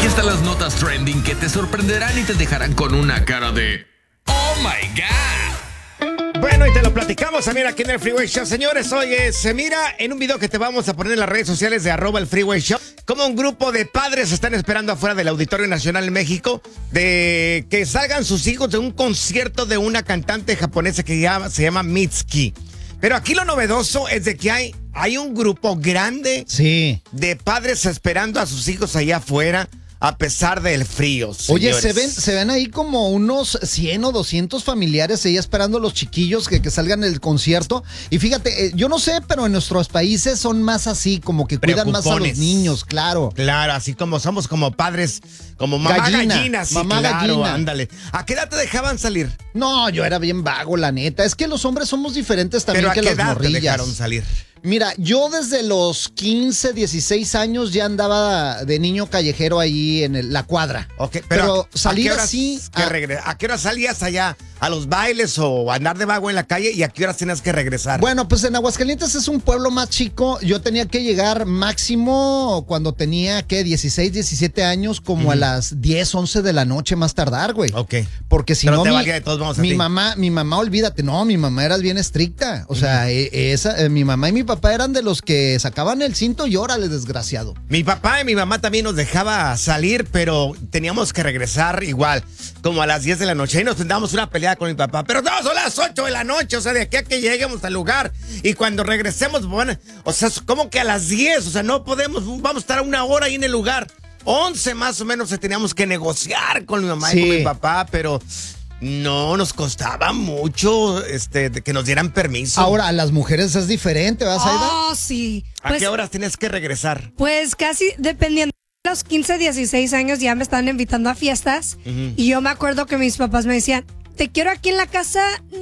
Aquí están las notas trending que te sorprenderán y te dejarán con una cara de ¡Oh, my God! Bueno, y te lo platicamos también aquí en el Freeway Show. Señores, oye, se mira en un video que te vamos a poner en las redes sociales de @el Freeway Show como un grupo de padres están esperando afuera del Auditorio Nacional en México de que salgan sus hijos de un concierto de una cantante japonesa que se llama Mitski. Pero aquí lo novedoso es de que hay un grupo grande de padres esperando a sus hijos allá afuera a pesar del frío, señores. Oye, se ven ahí como unos 100 o 200 familiares ahí esperando a los chiquillos que salgan del concierto. Y fíjate, yo no sé, pero en nuestros países son más así, como que cuidan más a los niños, claro. Claro, así como somos como padres, como mamá gallina, sí, mamá gallina. Ándale. ¿A qué edad te dejaban salir? No, yo era bien vago, la neta. Es que los hombres somos diferentes también que las morrillas. ¿Pero a qué edad te dejaron salir? Mira, yo desde los 15, 16 años ya andaba de niño callejero ahí en la cuadra. Ok, pero salir así... ¿A qué hora salías allá? ¿A los bailes o andar de vago en la calle? ¿Y a qué horas tenías que regresar? Bueno, pues en Aguascalientes es un pueblo más chico. Yo tenía que llegar máximo cuando tenía, 16, 17 años, como a las 10, 11 de la noche más tardar, güey. Ok. Porque si no, te valía de todos modos a ti. mi mamá, olvídate, no, mi mamá era bien estricta. O sea, mi mamá y mi papá eran de los que sacaban el cinto y órale, desgraciado. Mi papá y mi mamá también nos dejaba salir, pero teníamos que regresar igual, como a las 10 de la noche. Ahí nos dábamos una pelea con mi papá, pero no, son las 8 de la noche, o sea, de aquí a que lleguemos al lugar y cuando regresemos, bueno, o sea, como que a las 10, o sea, no podemos, vamos a estar una hora ahí en el lugar. 11 más o menos teníamos que negociar con mi mamá y con mi papá, pero no, nos costaba mucho de que nos dieran permiso. Ahora, a las mujeres es diferente, ¿verdad, Saida? Oh, sí. ¿A qué horas tienes que regresar? Pues casi dependiendo. A los 15, 16 años ya me estaban invitando a fiestas y yo me acuerdo que mis papás me decían, te quiero aquí en la casa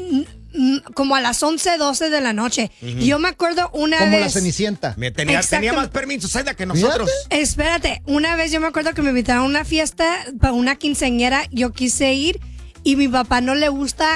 como a las 11, 12 de la noche. Y yo me acuerdo una vez... Como la Cenicienta. Tenía más permisos, Saida, que nosotros. Espérate, una vez yo me acuerdo que me invitaron a una fiesta para una quinceañera, yo quise ir y mi papá no le gustó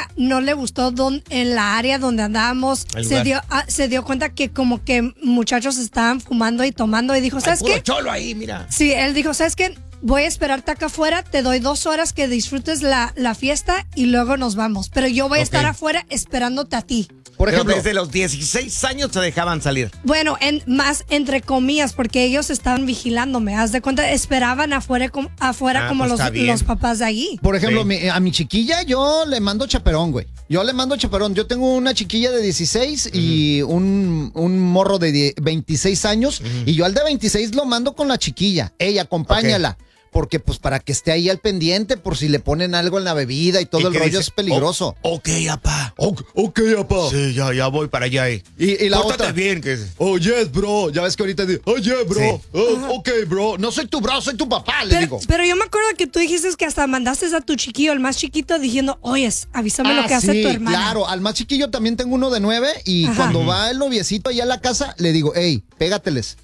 en la área donde andábamos. Se dio cuenta que como que muchachos estaban fumando y tomando y dijo, ¿sabes qué? Cholo ahí, mira. Sí, él dijo, ¿sabes qué? Voy a esperarte acá afuera, te doy 2 horas que disfrutes la fiesta y luego nos vamos. Pero yo voy a estar afuera esperándote a ti. Por ejemplo, desde los 16 años te dejaban salir. Bueno, más entre comillas, porque ellos estaban vigilándome. Haz de cuenta, esperaban afuera como pues los papás de allí. Por ejemplo, a mi chiquilla yo le mando chaperón, güey. Yo le mando chaperón. Yo tengo una chiquilla de 16 y un morro de 26 años. Y yo al de 26 lo mando con la chiquilla. Ey, acompáñala. Okay. Porque pues para que esté ahí al pendiente por si le ponen algo en la bebida y todo el rollo es peligroso. Ok, apá. Ok, apá. Sí, ya voy para allá. Y la Pórtate otra. bien. Oh, yes, bro. Ya ves que ahorita digo, oh, yeah, bro. Sí. Ok, bro. No soy tu bro, soy tu papá, le digo. Pero yo me acuerdo que tú dijiste que hasta mandaste a tu chiquillo, el más chiquito, diciendo, oyes, avísame lo que hace tu hermana. Claro, al más chiquillo también tengo uno de 9 y cuando va el noviecito allá a la casa, le digo, hey, pégateles.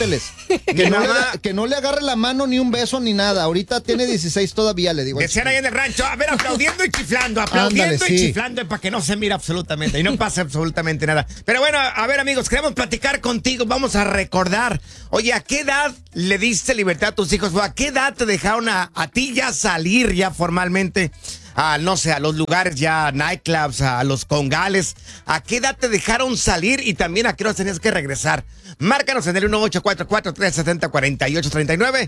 Que no le agarre la mano ni un beso ni nada. Ahorita tiene 16 todavía, le digo. Decían ahí en el rancho, a ver, aplaudiendo y chiflando, y chiflando para que no se mire absolutamente y no pase absolutamente nada. Pero bueno, a ver, amigos, queremos platicar contigo, vamos a recordar. Oye, ¿a qué edad le diste libertad a tus hijos? ¿O a qué edad te dejaron a ti ya salir ya formalmente? No sé, a los lugares ya, nightclubs, a los congales. ¿A qué edad te dejaron salir y también a qué hora tenías que regresar? Márcanos en el 1844-370-4839.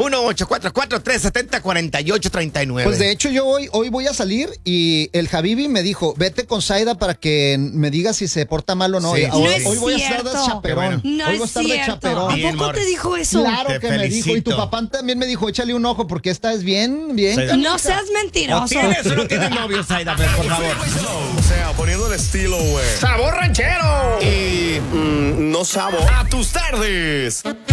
1844-370-4839. Pues de hecho yo hoy voy a salir y el Habibi me dijo, vete con Saida para que me diga si se porta mal o no. Sí, hoy voy a estar de chaperón. No hoy voy a estar de chaperón. ¿A poco te dijo eso? Claro te que felicito. me dijo. Y tu papá también me dijo, échale un ojo porque esta es bien. No seas mentiroso. ¿O tienes o no tienes novio, Saida? Por favor. O sea, poniendo el estilo, güey. ¡Sabor ranchero! Y no sabor. A tus tardes.